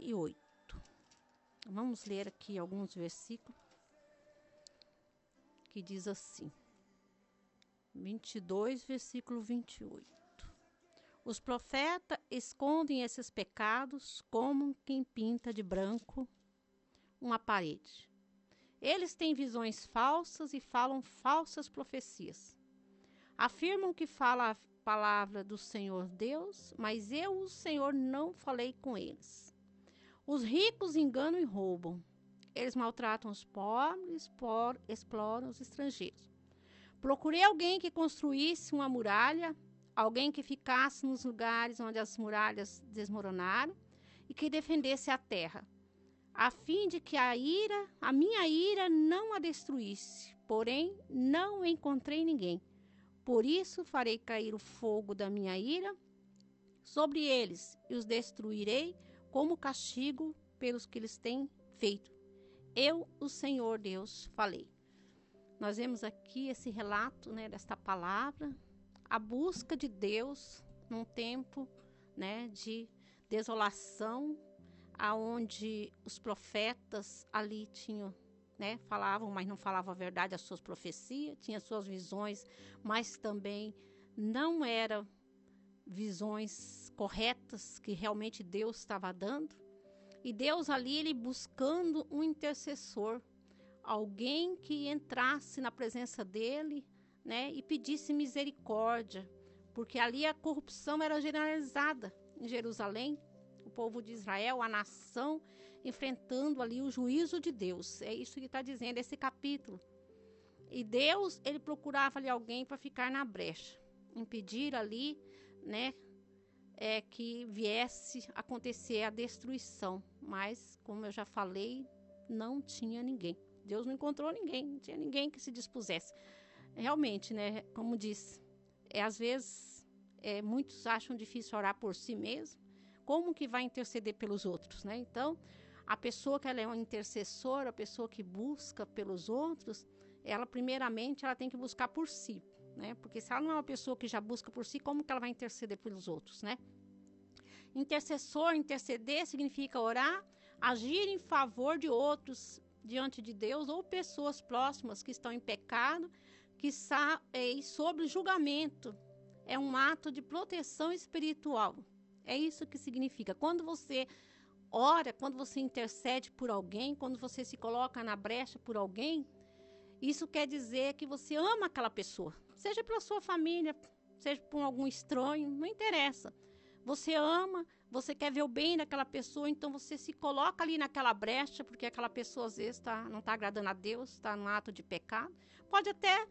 28. Vamos ler aqui alguns versículos que diz assim. 22, versículo 28. Os profetas escondem esses pecados como quem pinta de branco uma parede. Eles têm visões falsas e falam falsas profecias. Afirmam que fala a palavra do Senhor Deus, mas eu, o Senhor, não falei com eles. Os ricos enganam e roubam. Eles maltratam os pobres, exploram os estrangeiros. Procurei alguém que construísse uma muralha, alguém que ficasse nos lugares onde as muralhas desmoronaram e que defendesse a terra, a fim de que a minha ira não a destruísse. Porém, não encontrei ninguém. Por isso farei cair o fogo da minha ira sobre eles e os destruirei como castigo pelos que eles têm feito. Eu, o Senhor Deus, falei. Nós vemos aqui esse relato, né, desta palavra, a busca de Deus num tempo, né, de desolação, aonde os profetas ali tinham, né, falavam, mas não falavam a verdade, as suas profecias, tinham suas visões, mas também não eram visões corretas que realmente Deus estava dando. E Deus ali, ele buscando um intercessor, alguém que entrasse na presença dele, né, e pedisse misericórdia, porque ali a corrupção era generalizada em Jerusalém, o povo de Israel, a nação, enfrentando ali o juízo de Deus. É isso que está dizendo esse capítulo. E Deus, ele procurava ali alguém para ficar na brecha, impedir ali, né, que viesse acontecer a destruição. Mas, como eu já falei, não tinha ninguém. Deus não encontrou ninguém, não tinha ninguém que se dispusesse. Realmente, né, como diz, às vezes muitos acham difícil orar por si mesmo. Como que vai interceder pelos outros, né? Então, a pessoa que ela é uma intercessora, a pessoa que busca pelos outros, ela primeiramente ela tem que buscar por si, né? Porque se ela não é uma pessoa que já busca por si, como que ela vai interceder pelos outros, né? Intercessor, interceder significa orar, agir em favor de outros diante de Deus ou pessoas próximas que estão em pecado, e sobre julgamento. É um ato de proteção espiritual. É isso que significa. Quando você ora, quando você intercede por alguém, quando você se coloca na brecha por alguém, isso quer dizer que você ama aquela pessoa. Seja pela sua família, seja por algum estranho, não interessa. Você ama, você quer ver o bem daquela pessoa, então você se coloca ali naquela brecha, porque aquela pessoa às vezes não está agradando a Deus, está num ato de pecado. Pode até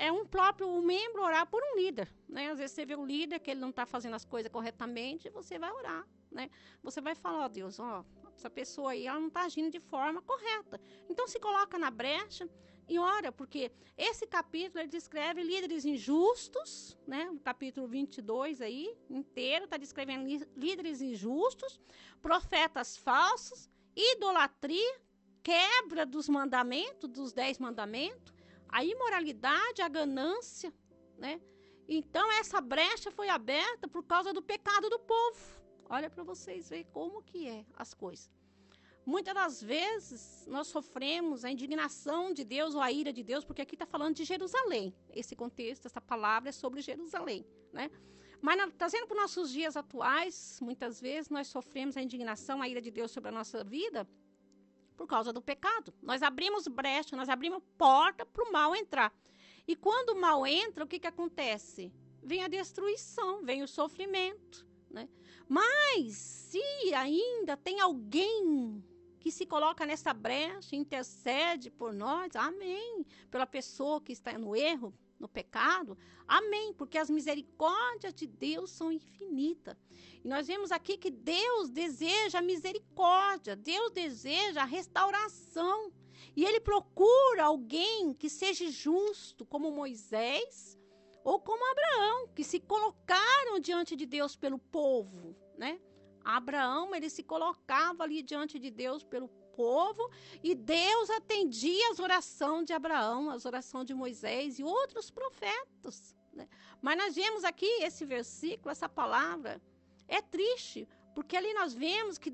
um membro orar por um líder, né? Às vezes você vê o líder que ele não está fazendo as coisas corretamente, você vai orar, né? Você vai falar, ó Deus, ó, essa pessoa aí, ela não está agindo de forma correta. Então se coloca na brecha e ora, porque esse capítulo ele descreve líderes injustos, né? O capítulo 22 aí, inteiro, está descrevendo líderes injustos, profetas falsos, idolatria, quebra dos mandamentos, dos 10 mandamentos, a imoralidade, a ganância, né? Então, essa brecha foi aberta por causa do pecado do povo. Olha para vocês verem como que é as coisas. Muitas das vezes, nós sofremos a indignação de Deus ou a ira de Deus, porque aqui está falando de Jerusalém. Esse contexto, essa palavra é sobre Jerusalém, né? Mas, trazendo para os nossos dias atuais, muitas vezes nós sofremos a indignação, a ira de Deus sobre a nossa vida por causa do pecado. Nós abrimos brecha, nós abrimos porta para o mal entrar. E quando o mal entra, o que acontece? Vem a destruição, vem o sofrimento, né? Mas, se ainda tem alguém que se coloca nessa brecha, intercede por nós, amém. Pela pessoa que está no erro, no pecado, amém. Porque as misericórdias de Deus são infinitas. E nós vemos aqui que Deus deseja a misericórdia, Deus deseja a restauração. E Ele procura alguém que seja justo, como Moisés ou como Abraão, que se colocaram diante de Deus pelo povo, né? Abraão, ele se colocava ali diante de Deus pelo povo e Deus atendia as orações de Abraão, as orações de Moisés e outros profetas, né? Mas nós vemos aqui esse versículo, essa palavra, é triste, porque ali nós vemos que